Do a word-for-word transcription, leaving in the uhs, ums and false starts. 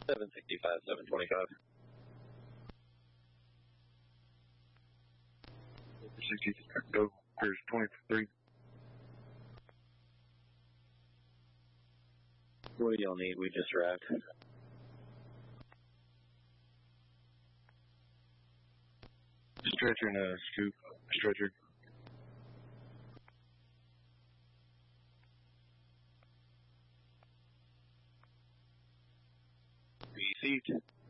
seven sixty-five, seven twenty-five. sixty, go, here's twenty-three. What do y'all need? We just arrived. Stretcher and a scoop. Stretcher. Received.